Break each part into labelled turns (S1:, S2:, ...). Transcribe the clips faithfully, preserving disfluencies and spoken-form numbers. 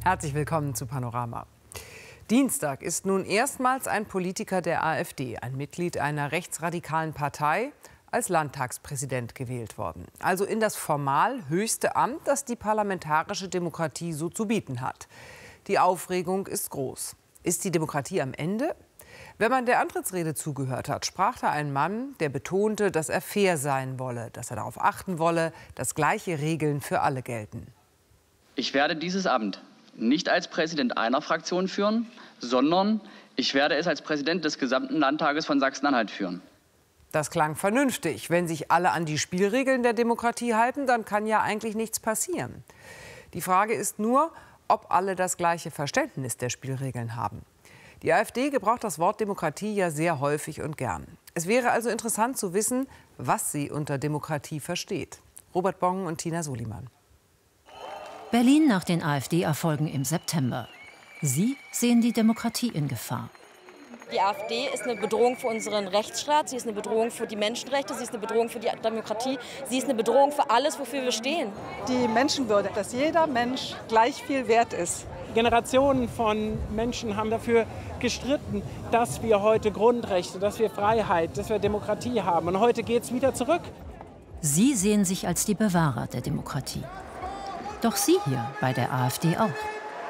S1: Herzlich willkommen zu Panorama. Dienstag ist nun erstmals ein Politiker der AfD, ein Mitglied einer rechtsradikalen Partei, als Landtagspräsident gewählt worden. Also in das formal höchste Amt, das die parlamentarische Demokratie so zu bieten hat. Die Aufregung ist groß. Ist die Demokratie am Ende? Wenn man der Antrittsrede zugehört hat, sprach da ein Mann, der betonte, dass er fair sein wolle, dass er darauf achten wolle, dass gleiche Regeln für alle gelten.
S2: Ich werde dieses Amt nicht als Präsident einer Fraktion führen, sondern ich werde es als Präsident des gesamten Landtages von Sachsen-Anhalt führen.
S1: Das klang vernünftig. Wenn sich alle an die Spielregeln der Demokratie halten, dann kann ja eigentlich nichts passieren. Die Frage ist nur, ob alle das gleiche Verständnis der Spielregeln haben. Die AfD gebraucht das Wort Demokratie ja sehr häufig und gern. Es wäre also interessant zu wissen, was sie unter Demokratie versteht. Robert Bong und Tina Soliman.
S3: Berlin nach den AfD-Erfolgen im September. Sie sehen die Demokratie in Gefahr.
S4: Die AfD ist eine Bedrohung für unseren Rechtsstaat, sie ist eine Bedrohung für die Menschenrechte, sie ist eine Bedrohung für die Demokratie, sie ist eine Bedrohung für alles, wofür wir stehen.
S5: Die Menschenwürde, dass jeder Mensch gleich viel wert ist.
S6: Generationen von Menschen haben dafür gestritten, dass wir heute Grundrechte, dass wir Freiheit, dass wir Demokratie haben. Und heute geht es wieder zurück.
S3: Sie sehen sich als die Bewahrer der Demokratie. Doch Sie hier bei der AfD auch.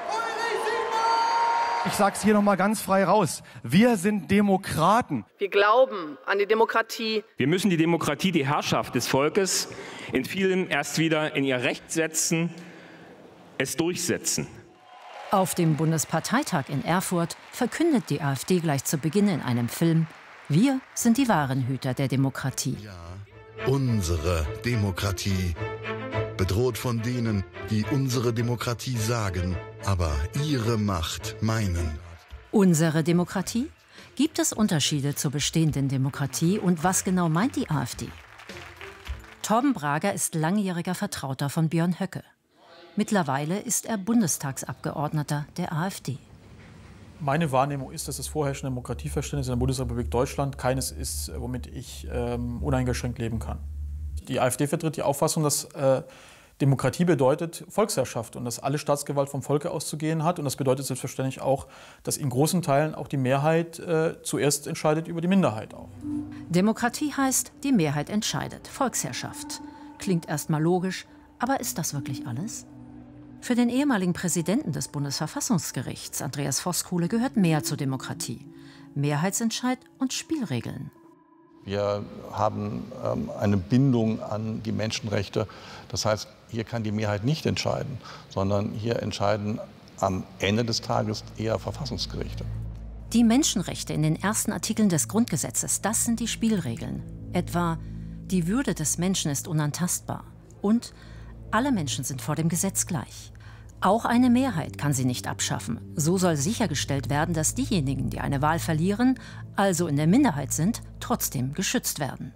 S7: Ich sage es hier noch mal ganz frei raus. Wir sind Demokraten.
S8: Wir glauben an die Demokratie.
S9: Wir müssen die Demokratie, die Herrschaft des Volkes, in vielem erst wieder in ihr Recht setzen, es durchsetzen.
S3: Auf dem Bundesparteitag in Erfurt verkündet die AfD gleich zu Beginn in einem Film: Wir sind die wahren Hüter der Demokratie.
S10: Ja, unsere Demokratie. Bedroht von denen, die unsere Demokratie sagen, aber ihre Macht meinen.
S3: Unsere Demokratie? Gibt es Unterschiede zur bestehenden Demokratie und was genau meint die AfD? Torben Brager ist langjähriger Vertrauter von Björn Höcke. Mittlerweile ist er Bundestagsabgeordneter der AfD.
S11: Meine Wahrnehmung ist, dass das vorherrschende Demokratieverständnis in der Bundesrepublik Deutschland keines ist, womit ich ähm, uneingeschränkt leben kann. Die AfD vertritt die Auffassung, dass äh, Demokratie bedeutet Volksherrschaft und dass alle Staatsgewalt vom Volke auszugehen hat. Und das bedeutet selbstverständlich auch, dass in großen Teilen auch die Mehrheit äh, zuerst entscheidet über die Minderheit auch.
S3: Demokratie heißt, die Mehrheit entscheidet. Volksherrschaft. Klingt erstmal logisch, aber ist das wirklich alles? Für den ehemaligen Präsidenten des Bundesverfassungsgerichts, Andreas Voskuhle, gehört mehr zur Demokratie. Mehrheitsentscheid und Spielregeln.
S12: Wir haben ähm, eine Bindung an die Menschenrechte. Das heißt, hier kann die Mehrheit nicht entscheiden, sondern hier entscheiden am Ende des Tages eher Verfassungsgerichte.
S3: Die Menschenrechte in den ersten Artikeln des Grundgesetzes, das sind die Spielregeln. Etwa, die Würde des Menschen ist unantastbar und alle Menschen sind vor dem Gesetz gleich. Auch eine Mehrheit kann sie nicht abschaffen. So soll sichergestellt werden, dass diejenigen, die eine Wahl verlieren, also in der Minderheit sind, trotzdem geschützt werden.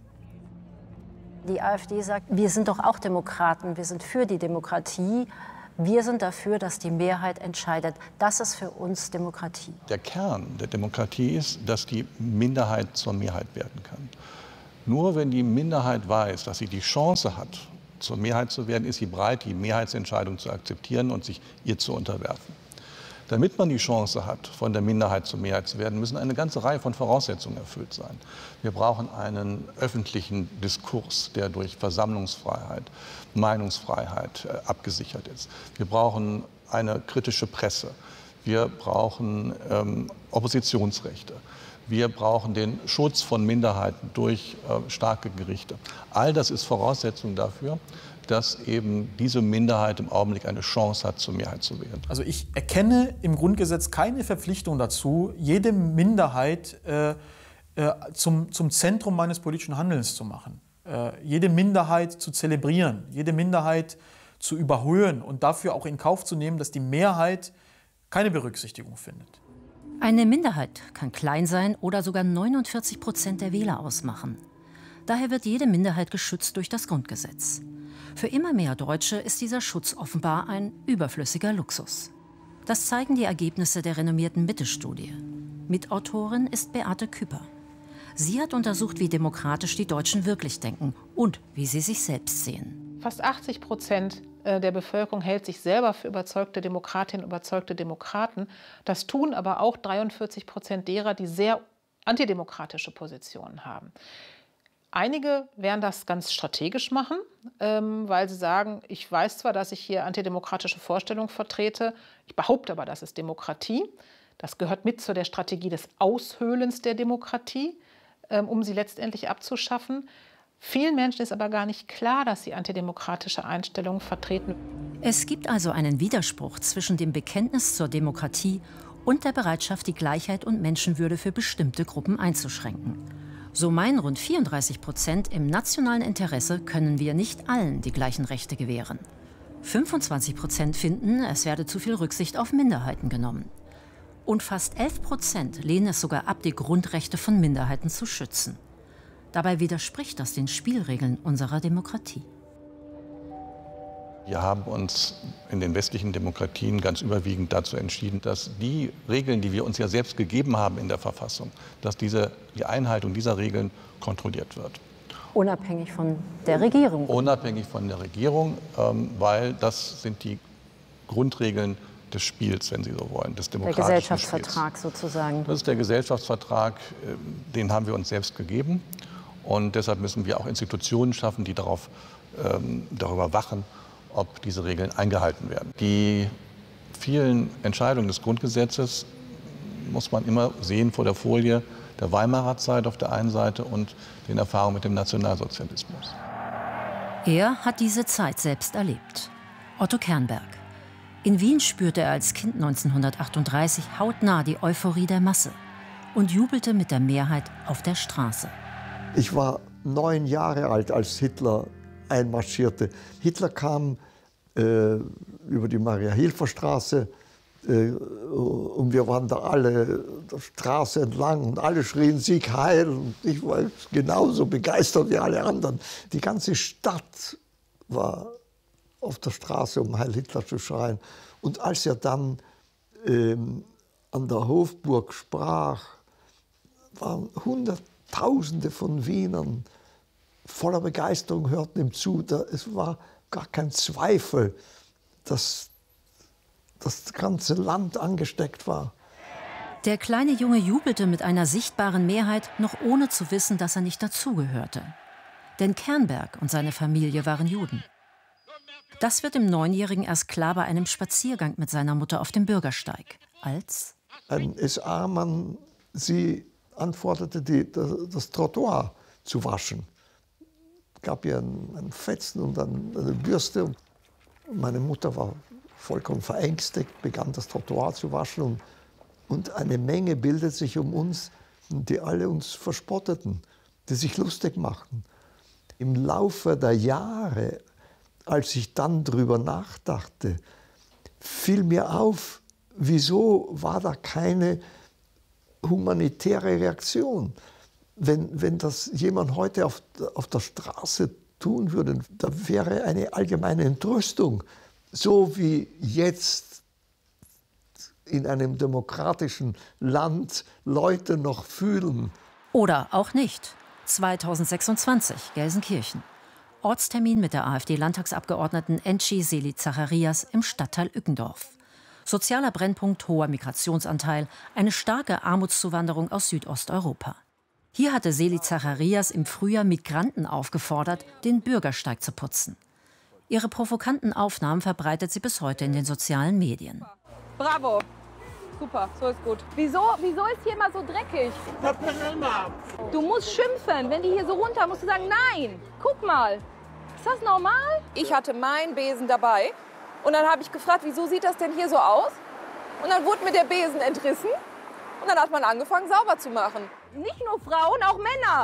S13: Die AfD sagt, wir sind doch auch Demokraten, wir sind für die Demokratie. Wir sind dafür, dass die Mehrheit entscheidet. Das ist für uns Demokratie.
S12: Der Kern der Demokratie ist, dass die Minderheit zur Mehrheit werden kann. Nur wenn die Minderheit weiß, dass sie die Chance hat, zur Mehrheit zu werden, ist sie bereit, die Mehrheitsentscheidung zu akzeptieren und sich ihr zu unterwerfen. Damit man die Chance hat, von der Minderheit zur Mehrheit zu werden, müssen eine ganze Reihe von Voraussetzungen erfüllt sein. Wir brauchen einen öffentlichen Diskurs, der durch Versammlungsfreiheit, Meinungsfreiheit äh, abgesichert ist. Wir brauchen eine kritische Presse. Wir brauchen ähm, Oppositionsrechte. Wir brauchen den Schutz von Minderheiten durch äh, starke Gerichte. All das ist Voraussetzung dafür, dass eben diese Minderheit im Augenblick eine Chance hat, zur Mehrheit zu werden.
S11: Also ich erkenne im Grundgesetz keine Verpflichtung dazu, jede Minderheit äh, äh, zum, zum Zentrum meines politischen Handelns zu machen. Äh, jede Minderheit zu zelebrieren, jede Minderheit zu überhöhen und dafür auch in Kauf zu nehmen, dass die Mehrheit keine Berücksichtigung findet.
S3: Eine Minderheit kann klein sein oder sogar neunundvierzig Prozent der Wähler ausmachen. Daher wird jede Minderheit geschützt durch das Grundgesetz. Für immer mehr Deutsche ist dieser Schutz offenbar ein überflüssiger Luxus. Das zeigen die Ergebnisse der renommierten Mitte-Studie. Mitautorin ist Beate Küpper. Sie hat untersucht, wie demokratisch die Deutschen wirklich denken und wie sie sich selbst sehen.
S14: Fast achtzig Prozent der Bevölkerung hält sich selber für überzeugte Demokratinnen, überzeugte Demokraten. Das tun aber auch dreiundvierzig Prozent derer, die sehr antidemokratische Positionen haben. Einige werden das ganz strategisch machen, ähm, weil sie sagen, ich weiß zwar, dass ich hier antidemokratische Vorstellungen vertrete, ich behaupte aber, das ist Demokratie. Das gehört mit zu der Strategie des Aushöhlens der Demokratie, ähm, um sie letztendlich abzuschaffen. Vielen Menschen ist aber gar nicht klar, dass sie antidemokratische Einstellungen vertreten.
S3: Es gibt also einen Widerspruch zwischen dem Bekenntnis zur Demokratie und der Bereitschaft, die Gleichheit und Menschenwürde für bestimmte Gruppen einzuschränken. So meinen rund vierunddreißig Prozent, im nationalen Interesse können wir nicht allen die gleichen Rechte gewähren. fünfundzwanzig Prozent finden, es werde zu viel Rücksicht auf Minderheiten genommen. Und fast elf Prozent lehnen es sogar ab, die Grundrechte von Minderheiten zu schützen. Dabei widerspricht das den Spielregeln unserer Demokratie.
S12: Wir haben uns in den westlichen Demokratien ganz überwiegend dazu entschieden, dass die Regeln, die wir uns ja selbst gegeben haben in der Verfassung, dass diese, die Einhaltung dieser Regeln kontrolliert wird.
S13: Unabhängig von der Regierung.
S12: Unabhängig von der Regierung, ähm, weil das sind die Grundregeln des Spiels, wenn Sie so wollen, des demokratischen
S13: Der Gesellschaftsvertrag
S12: Spiels.
S13: sozusagen.
S12: Das ist der Gesellschaftsvertrag, den haben wir uns selbst gegeben. Und deshalb müssen wir auch Institutionen schaffen, die darauf, ähm, darüber wachen, ob diese Regeln eingehalten werden. Die vielen Entscheidungen des Grundgesetzes muss man immer sehen vor der Folie der Weimarer Zeit auf der einen Seite und den Erfahrungen mit dem Nationalsozialismus.
S3: Er hat diese Zeit selbst erlebt. Otto Kernberg. In Wien spürte er als Kind neunzehnhundertachtunddreißig hautnah die Euphorie der Masse und jubelte mit der Mehrheit auf der Straße.
S15: Ich war neun Jahre alt, als Hitler einmarschierte. Hitler kam äh, über die Maria-Hilfer-Straße äh, und wir waren da alle der Straße entlang und alle schrien Sieg Heil. Und ich war genauso begeistert wie alle anderen. Die ganze Stadt war auf der Straße, um Heil Hitler zu schreien. Und als er dann ähm, an der Hofburg sprach, waren hundert Tausende von Wienern voller Begeisterung hörten ihm zu. Da, es war gar kein Zweifel, dass das ganze Land angesteckt war.
S3: Der kleine Junge jubelte mit einer sichtbaren Mehrheit, noch ohne zu wissen, dass er nicht dazugehörte. Denn Kernberg und seine Familie waren Juden. Das wird dem Neunjährigen erst klar bei einem Spaziergang mit seiner Mutter auf dem Bürgersteig, als
S15: ein S A-Mann sie anforderte, die, das, das Trottoir zu waschen. Es gab ihr einen, einen Fetzen und dann eine Bürste. Und meine Mutter war vollkommen verängstigt, begann das Trottoir zu waschen. Und, und eine Menge bildet sich um uns, die alle uns verspotteten, die sich lustig machten. Im Laufe der Jahre, als ich dann drüber nachdachte, fiel mir auf, wieso war da keine humanitäre Reaktion. Wenn, wenn das jemand heute auf, auf der Straße tun würde, da wäre eine allgemeine Entrüstung. So wie jetzt in einem demokratischen Land Leute noch fühlen.
S3: Oder auch nicht. zweitausendsechsundzwanzig, Gelsenkirchen. Ortstermin mit der AfD-Landtagsabgeordneten Enchi Seeli Zacharias im Stadtteil Ückendorf. Sozialer Brennpunkt, hoher Migrationsanteil, eine starke Armutszuwanderung aus Südosteuropa. Hier hatte Seeli Zacharias im Frühjahr Migranten aufgefordert, den Bürgersteig zu putzen. Ihre provokanten Aufnahmen verbreitet sie bis heute in den sozialen Medien.
S16: Bravo! Super, so ist gut. Wieso, wieso ist hier immer so dreckig? Du musst schimpfen. Wenn die hier so runter, musst du sagen, nein, guck mal. Ist das normal? Ich hatte meinen Besen dabei. Und dann habe ich gefragt, wieso sieht das denn hier so aus? Und dann wurde mir der Besen entrissen. Und dann hat man angefangen, sauber zu machen. Nicht nur Frauen, auch Männer.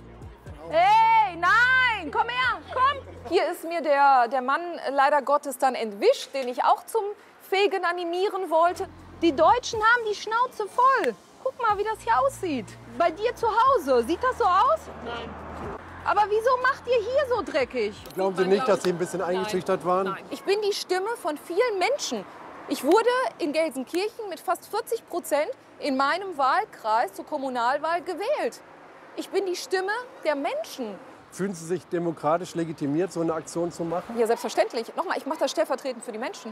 S16: Hey, nein, komm her, komm. Hier ist mir der, der Mann leider Gottes dann entwischt, den ich auch zum Fegen animieren wollte. Die Deutschen haben die Schnauze voll. Guck mal, wie das hier aussieht. Bei dir zu Hause, sieht das so aus? Nein. Aber wieso macht ihr hier so dreckig?
S17: Glauben Sie nicht, dass Sie ein bisschen eingeschüchtert waren?
S16: Nein. Ich bin die Stimme von vielen Menschen. Ich wurde in Gelsenkirchen mit fast vierzig Prozent in meinem Wahlkreis zur Kommunalwahl gewählt. Ich bin die Stimme der Menschen.
S17: Fühlen Sie sich demokratisch legitimiert, so eine Aktion zu machen?
S16: Ja, selbstverständlich. Nochmal, ich mache das stellvertretend für die Menschen.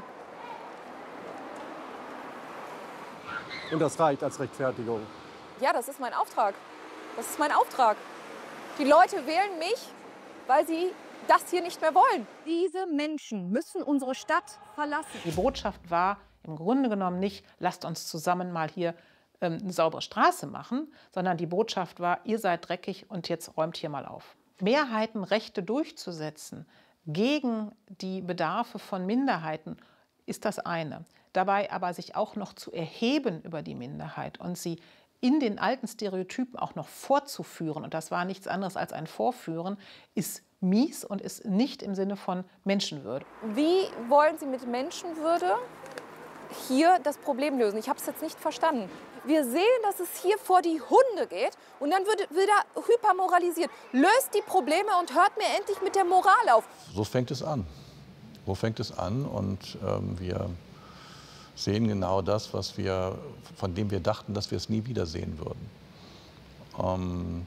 S17: Und das reicht als Rechtfertigung?
S16: Ja, das ist mein Auftrag. Das ist mein Auftrag. Die Leute wählen mich, weil sie das hier nicht mehr wollen.
S18: Diese Menschen müssen unsere Stadt verlassen.
S14: Die Botschaft war im Grunde genommen nicht, lasst uns zusammen mal hier ähm, eine saubere Straße machen, sondern die Botschaft war, ihr seid dreckig und jetzt räumt hier mal auf. Mehrheitenrechte durchzusetzen gegen die Bedarfe von Minderheiten ist das eine. Dabei aber sich auch noch zu erheben über die Minderheit und sie in den alten Stereotypen auch noch vorzuführen, und das war nichts anderes als ein Vorführen, ist mies und ist nicht im Sinne von Menschenwürde.
S16: Wie wollen Sie mit Menschenwürde hier das Problem lösen? Ich habe es jetzt nicht verstanden. Wir sehen, dass es hier vor die Hunde geht und dann wird wieder hypermoralisiert. Löst die Probleme und hört mir endlich mit der Moral auf.
S12: So fängt es an. So fängt es an und ähm, wir sehen genau das, was wir, von dem wir dachten, dass wir es nie wieder sehen würden. Ähm,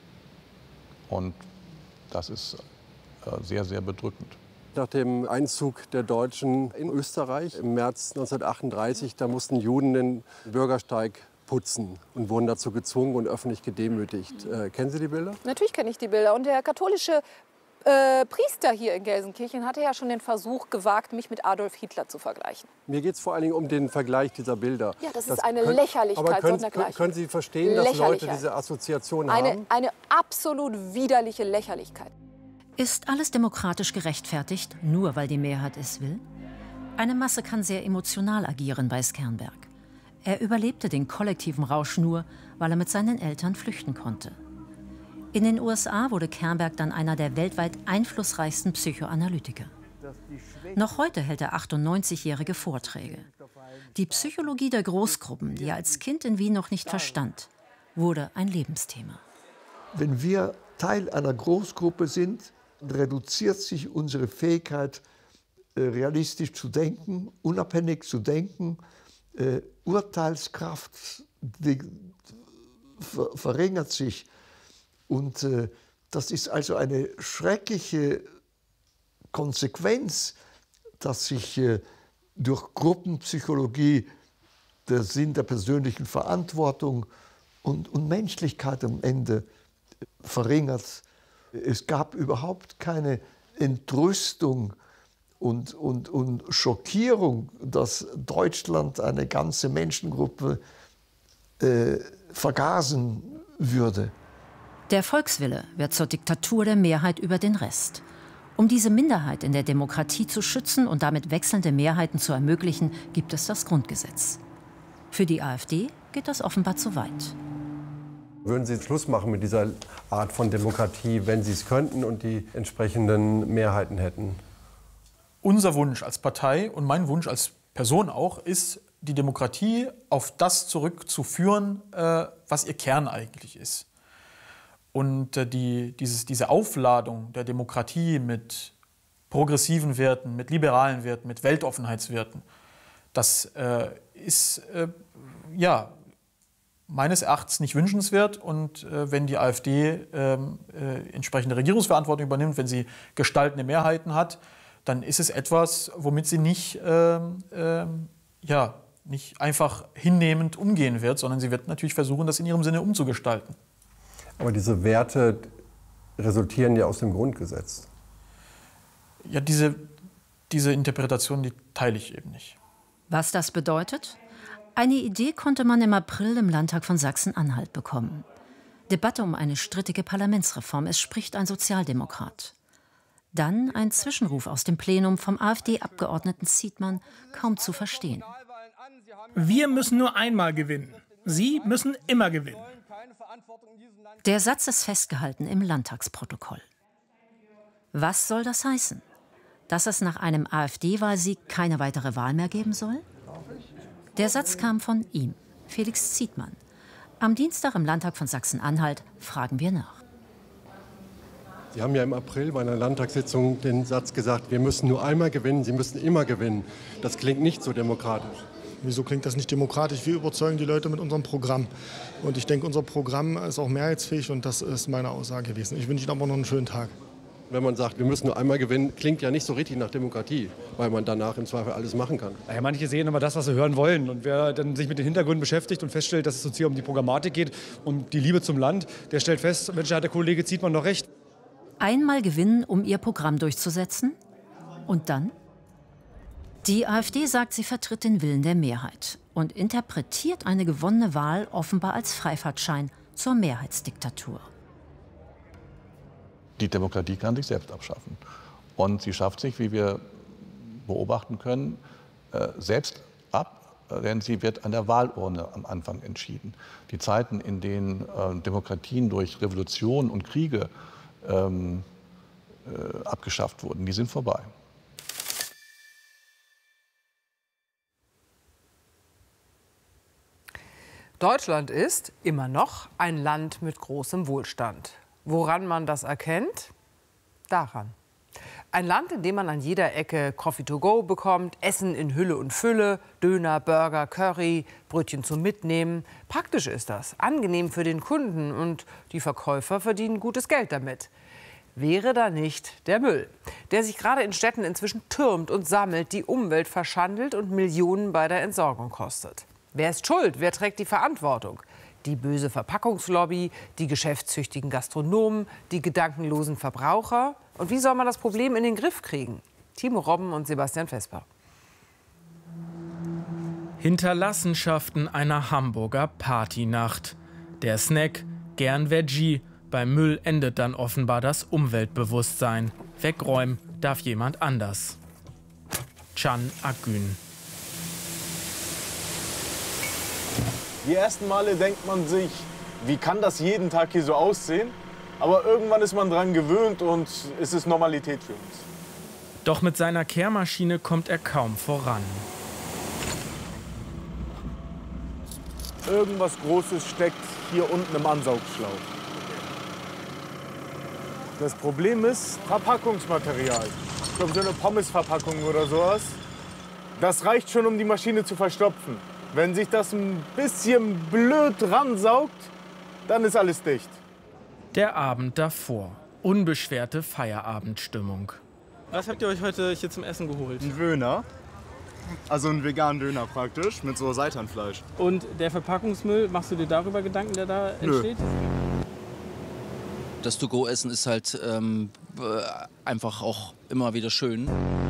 S12: und das ist äh, sehr, sehr bedrückend.
S17: Nach dem Einzug der Deutschen in Österreich im März neunzehnhundertachtunddreißig, da mussten Juden den Bürgersteig putzen und wurden dazu gezwungen und öffentlich gedemütigt. Äh, kennen Sie die Bilder?
S16: Natürlich kenne ich die Bilder. Und der katholische äh, Priester hier in Gelsenkirchen hatte ja schon den Versuch gewagt, mich mit Adolf Hitler zu vergleichen.
S17: Mir geht es vor allen Dingen um den Vergleich dieser Bilder.
S16: Ja, das, das ist eine können, Lächerlichkeit.
S17: Aber können,
S16: sondergleichen.
S17: können Sie verstehen, dass Leute diese Assoziation
S16: eine,
S17: haben?
S16: Eine absolut widerliche Lächerlichkeit.
S3: Ist alles demokratisch gerechtfertigt, nur weil die Mehrheit es will? Eine Masse kann sehr emotional agieren, weiß Kernberg. Er überlebte den kollektiven Rausch nur, weil er mit seinen Eltern flüchten konnte. In den U S A wurde Kernberg dann einer der weltweit einflussreichsten Psychoanalytiker. Noch heute hält der achtundneunzigjährige Vorträge. Die Psychologie der Großgruppen, die er als Kind in Wien noch nicht verstand, wurde ein Lebensthema.
S15: Wenn wir Teil einer Großgruppe sind, reduziert sich unsere Fähigkeit, realistisch zu denken, unabhängig zu denken. Äh, Urteilskraft die, ver, verringert sich. Und äh, das ist also eine schreckliche Konsequenz, dass sich äh, durch Gruppenpsychologie der Sinn der persönlichen Verantwortung und, und Menschlichkeit am Ende verringert. Es gab überhaupt keine Entrüstung und, und, und Schockierung, dass Deutschland eine ganze Menschengruppe äh, vergasen würde.
S3: Der Volkswille wird zur Diktatur der Mehrheit über den Rest. Um diese Minderheit in der Demokratie zu schützen und damit wechselnde Mehrheiten zu ermöglichen, gibt es das Grundgesetz. Für die AfD geht das offenbar zu weit.
S17: Würden Sie Schluss machen mit dieser Art von Demokratie, wenn Sie es könnten und die entsprechenden Mehrheiten hätten?
S11: Unser Wunsch als Partei und mein Wunsch als Person auch ist, die Demokratie auf das zurückzuführen, äh, was ihr Kern eigentlich ist. Und äh, die, dieses, diese Aufladung der Demokratie mit progressiven Werten, mit liberalen Werten, mit Weltoffenheitswerten, das äh, ist äh, ja, meines Erachtens nicht wünschenswert. Und äh, wenn die AfD äh, äh, entsprechende Regierungsverantwortung übernimmt, wenn sie gestaltende Mehrheiten hat, dann ist es etwas, womit sie nicht, äh, äh, ja, nicht einfach hinnehmend umgehen wird, sondern sie wird natürlich versuchen, das in ihrem Sinne umzugestalten.
S17: Aber diese Werte resultieren ja aus dem Grundgesetz.
S11: Ja, diese, diese Interpretation, die teile ich eben nicht.
S3: Was das bedeutet? Eine Idee konnte man im April im Landtag von Sachsen-Anhalt bekommen. Debatte um eine strittige Parlamentsreform. Es spricht ein Sozialdemokrat. Dann ein Zwischenruf aus dem Plenum vom AfD-Abgeordneten Zietmann, kaum zu verstehen.
S19: Wir müssen nur einmal gewinnen. Sie müssen immer gewinnen.
S3: Der Satz ist festgehalten im Landtagsprotokoll. Was soll das heißen? Dass es nach einem AfD-Wahlsieg keine weitere Wahl mehr geben soll? Der Satz kam von ihm, Felix Zietmann. Am Dienstag im Landtag von Sachsen-Anhalt fragen wir nach.
S17: Sie haben ja im April bei einer Landtagssitzung den Satz gesagt, wir müssen nur einmal gewinnen, Sie müssen immer gewinnen. Das klingt nicht so demokratisch.
S20: Wieso klingt das nicht demokratisch? Wir überzeugen die Leute mit unserem Programm. Und ich denke, unser Programm ist auch mehrheitsfähig und das ist meine Aussage gewesen. Ich wünsche Ihnen aber noch einen schönen Tag.
S17: Wenn man sagt, wir müssen nur einmal gewinnen, klingt ja nicht so richtig nach Demokratie, weil man danach im Zweifel alles machen kann.
S21: Ja, manche sehen immer das, was sie hören wollen. Und wer dann sich mit den Hintergründen beschäftigt und feststellt, dass es uns hier um die Programmatik geht, um die Liebe zum Land, der stellt fest, Mensch, da hat der Kollege Zietmann doch recht.
S3: Einmal gewinnen, um ihr Programm durchzusetzen? Und dann? Die AfD sagt, sie vertritt den Willen der Mehrheit und interpretiert eine gewonnene Wahl offenbar als Freifahrtschein zur Mehrheitsdiktatur.
S12: Die Demokratie kann sich selbst abschaffen. Und sie schafft sich, wie wir beobachten können, selbst ab, denn sie wird an der Wahlurne am Anfang entschieden. Die Zeiten, in denen Demokratien durch Revolutionen und Kriege ähm, äh, abgeschafft wurden, die sind vorbei.
S1: Deutschland ist immer noch ein Land mit großem Wohlstand. Woran man das erkennt? Daran. Ein Land, in dem man an jeder Ecke Coffee to go bekommt, Essen in Hülle und Fülle, Döner, Burger, Curry, Brötchen zum Mitnehmen. Praktisch ist das, angenehm für den Kunden und die Verkäufer verdienen gutes Geld damit. Wäre da nicht der Müll, der sich gerade in Städten inzwischen türmt und sammelt, die Umwelt verschandelt und Millionen bei der Entsorgung kostet. Wer ist schuld? Wer trägt die Verantwortung? Die böse Verpackungslobby, die geschäftstüchtigen Gastronomen, die gedankenlosen Verbraucher? Und wie soll man das Problem in den Griff kriegen? Timo Robben und Sebastian Vesper.
S22: Hinterlassenschaften einer Hamburger Partynacht. Der Snack, gern Veggie. Beim Müll endet dann offenbar das Umweltbewusstsein. Wegräumen darf jemand anders. Can Akgün.
S23: Die ersten Male denkt man sich, wie kann das jeden Tag hier so aussehen? Aber irgendwann ist man dran gewöhnt und es ist Normalität für uns.
S22: Doch mit seiner Kehrmaschine kommt er kaum voran.
S23: Irgendwas Großes steckt hier unten im Ansaugschlauch. Das Problem ist Verpackungsmaterial. Ich glaube, so eine Pommesverpackung oder sowas. Das reicht schon, um die Maschine zu verstopfen. Wenn sich das ein bisschen blöd ransaugt, dann ist alles dicht.
S22: Der Abend davor. Unbeschwerte Feierabendstimmung.
S24: Was habt ihr euch heute hier zum Essen geholt?
S23: Ein Döner. Also einen veganen Döner praktisch, mit so Seitanfleisch.
S24: Und der Verpackungsmüll, machst du dir darüber Gedanken, der da entsteht?
S23: Nö.
S25: Das To-Go-Essen ist halt ähm, einfach auch immer wieder schön.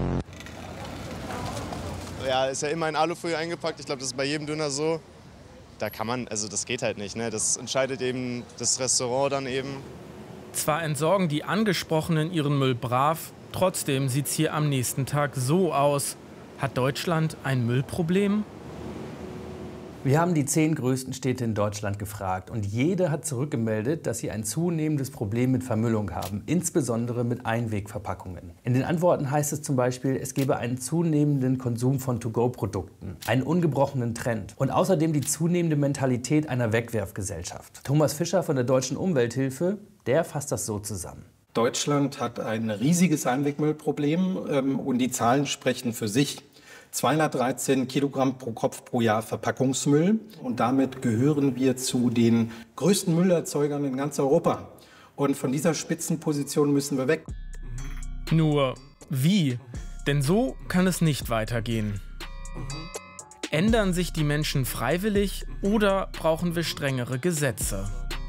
S23: Ja, ist ja immer in Alufolie eingepackt. Ich glaube, das ist bei jedem Döner so. Da kann man, also das geht halt nicht. Ne? Das entscheidet eben das Restaurant dann eben.
S22: Zwar entsorgen die Angesprochenen ihren Müll brav, trotzdem sieht es hier am nächsten Tag so aus. Hat Deutschland ein Müllproblem?
S26: Wir haben die zehn größten Städte in Deutschland gefragt und jede hat zurückgemeldet, dass sie ein zunehmendes Problem mit Vermüllung haben, insbesondere mit Einwegverpackungen. In den Antworten heißt es zum Beispiel, es gebe einen zunehmenden Konsum von To-Go-Produkten, einen ungebrochenen Trend und außerdem die zunehmende Mentalität einer Wegwerfgesellschaft. Thomas Fischer von der Deutschen Umwelthilfe, der fasst das so zusammen.
S27: Deutschland hat ein riesiges Einwegmüllproblem ähm, und die Zahlen sprechen für sich. zweihundertdreizehn Kilogramm pro Kopf pro Jahr Verpackungsmüll. Und damit gehören wir zu den größten Müllerzeugern in ganz Europa. Und von dieser Spitzenposition müssen wir weg.
S22: Nur wie? Denn so kann es nicht weitergehen. Ändern sich die Menschen freiwillig oder brauchen wir strengere Gesetze?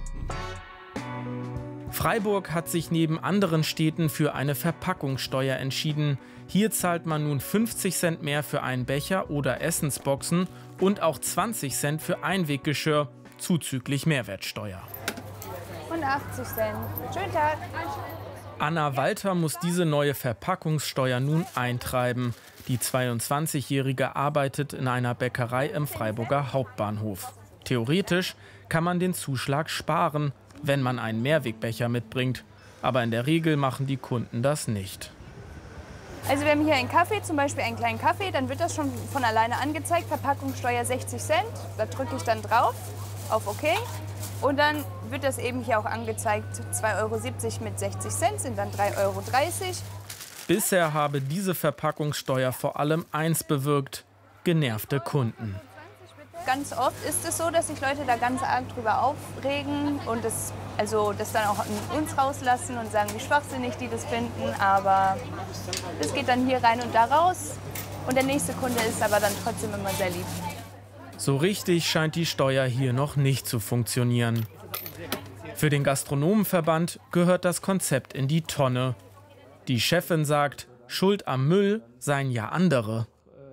S22: Freiburg hat sich neben anderen Städten für eine Verpackungssteuer entschieden. Hier zahlt man nun fünfzig Cent mehr für einen Becher oder Essensboxen und auch zwanzig Cent für Einweggeschirr, zuzüglich Mehrwertsteuer.
S16: Und achtzig Cent. Schönen Tag.
S22: Anna Walter muss diese neue Verpackungssteuer nun eintreiben. Die zweiundzwanzigjährige arbeitet in einer Bäckerei im Freiburger Hauptbahnhof. Theoretisch kann man den Zuschlag sparen, wenn man einen Mehrwegbecher mitbringt. Aber in der Regel machen die Kunden das nicht.
S16: Also wir haben hier einen Kaffee, zum Beispiel einen kleinen Kaffee, dann wird das schon von alleine angezeigt, Verpackungssteuer sechzig Cent. Da drücke ich dann drauf, auf OK. Und dann wird das eben hier auch angezeigt, zwei Euro siebzig mit sechzig Cent sind dann drei Euro dreißig.
S22: Bisher habe diese Verpackungssteuer vor allem eins bewirkt: genervte Kunden.
S2: Ganz oft ist es so, dass sich Leute da ganz arg drüber aufregen und das, also das dann auch an uns rauslassen und sagen, wie schwachsinnig die das finden. Aber das geht dann hier rein und da raus und der nächste Kunde ist aber dann trotzdem immer sehr lieb.
S22: So richtig scheint die Steuer hier noch nicht zu funktionieren. Für den Gastronomenverband gehört das Konzept in die Tonne. Die Chefin sagt, Schuld am Müll seien ja andere.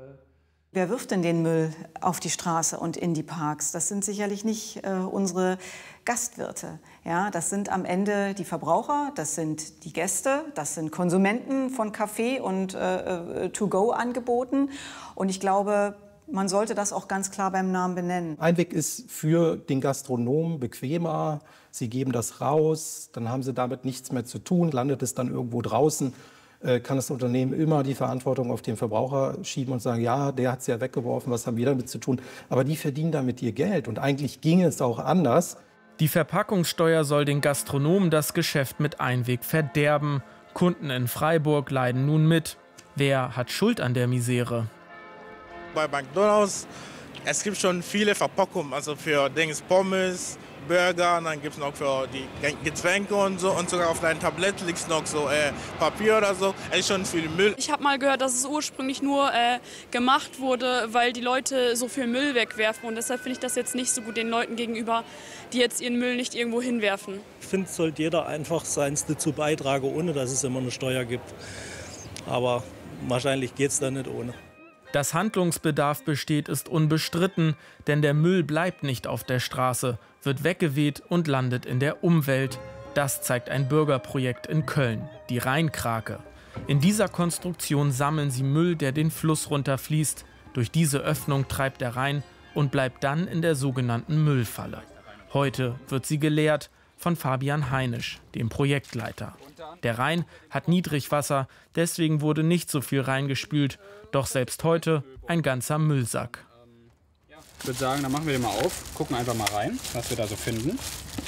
S4: Wer wirft denn den Müll auf die Straße und in die Parks? Das sind sicherlich nicht äh, unsere Gastwirte. Ja, das sind am Ende die Verbraucher, das sind die Gäste, das sind Konsumenten von Kaffee- und äh, To-Go-Angeboten. Und ich glaube, man sollte das auch ganz klar beim Namen benennen.
S27: Einweg ist für den Gastronomen bequemer. Sie geben das raus, dann haben sie damit nichts mehr zu tun, landet es dann irgendwo draußen. Kann das Unternehmen immer die Verantwortung auf den Verbraucher schieben und sagen, ja, der hat es ja weggeworfen, was haben wir damit zu tun? Aber die verdienen damit ihr Geld und eigentlich ginge es auch anders.
S22: Die Verpackungssteuer soll den Gastronomen das Geschäft mit Einweg verderben. Kunden in Freiburg leiden nun mit. Wer hat Schuld an der Misere?
S5: Bei McDonald's, es gibt schon viele Verpackungen, also für Dings, Pommes, Burger, und dann gibt es noch für die Getränke und so, und sogar auf deinem Tablett liegt noch so äh, Papier oder so. Es ist schon viel Müll.
S6: Ich habe mal gehört, dass es ursprünglich nur äh, gemacht wurde, weil die Leute so viel Müll wegwerfen, und deshalb finde ich das jetzt nicht so gut den Leuten gegenüber, die jetzt ihren Müll nicht irgendwo hinwerfen.
S7: Ich finde, sollte jeder einfach seins dazu beitragen, ohne dass es immer eine Steuer gibt. Aber wahrscheinlich geht es da nicht ohne.
S22: Dass Handlungsbedarf besteht, ist unbestritten, denn der Müll bleibt nicht auf der Straße, wird weggeweht und landet in der Umwelt. Das zeigt ein Bürgerprojekt in Köln, die Rheinkrake. In dieser Konstruktion sammeln sie Müll, der den Fluss runterfließt. Durch diese Öffnung treibt er rein und bleibt dann in der sogenannten Müllfalle. Heute wird sie geleert von Fabian Heinisch, dem Projektleiter. Der Rhein hat Niedrigwasser, deswegen wurde nicht so viel reingespült. Doch selbst heute ein ganzer Müllsack.
S24: Ich würde sagen, dann machen wir den mal auf, gucken einfach mal rein, was wir da so finden.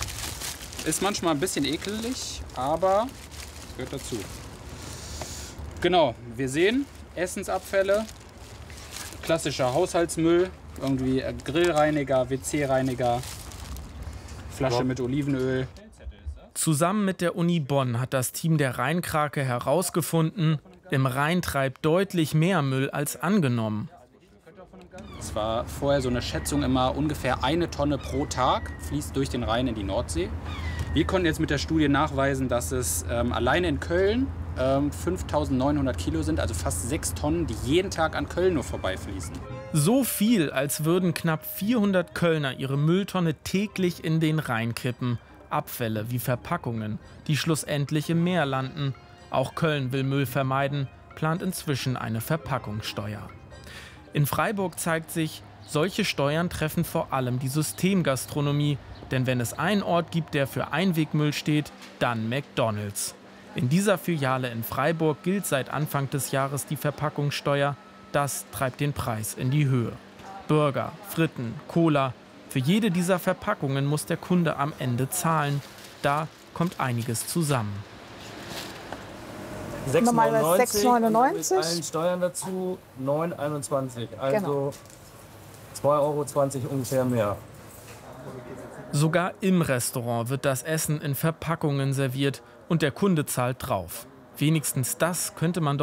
S24: Ist manchmal ein bisschen ekelig, aber es gehört dazu. Genau, wir sehen Essensabfälle, klassischer Haushaltsmüll, irgendwie Grillreiniger, W C-Reiniger, Flasche mit Olivenöl.
S22: Zusammen mit der Uni Bonn hat das Team der Rheinkrake herausgefunden, im Rhein treibt deutlich mehr Müll als angenommen.
S24: Es war vorher so eine Schätzung immer ungefähr eine Tonne pro Tag fließt durch den Rhein in die Nordsee. Wir konnten jetzt mit der Studie nachweisen, dass es ähm, alleine in Köln ähm, fünftausendneunhundert Kilo sind, also fast sechs Tonnen, die jeden Tag an Köln nur vorbeifließen.
S22: So viel, als würden knapp vierhundert Kölner ihre Mülltonne täglich in den Rhein kippen. Abfälle wie Verpackungen, die schlussendlich im Meer landen. Auch Köln will Müll vermeiden, plant inzwischen eine Verpackungssteuer. In Freiburg zeigt sich, solche Steuern treffen vor allem die Systemgastronomie. Denn wenn es einen Ort gibt, der für Einwegmüll steht, dann McDonald's. In dieser Filiale in Freiburg gilt seit Anfang des Jahres die Verpackungssteuer. Das treibt den Preis in die Höhe. Burger, Fritten, Cola. Für jede dieser Verpackungen muss der Kunde am Ende zahlen. Da kommt einiges zusammen.
S8: sechs neunundneunzig.
S9: Mit allen Steuern dazu neun einundzwanzig. Also genau. zwei Euro zwanzig ungefähr mehr.
S22: Sogar im Restaurant wird das Essen in Verpackungen serviert und der Kunde zahlt drauf. Wenigstens das könnte man doch